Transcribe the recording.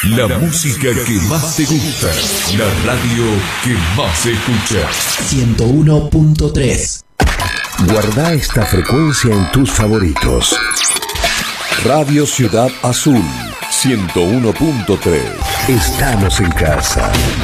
La música que más te gusta. La radio que más se escucha. 101.3. Guarda esta frecuencia en tus favoritos. Radio Ciudad Azul 101.3. Estamos en casa.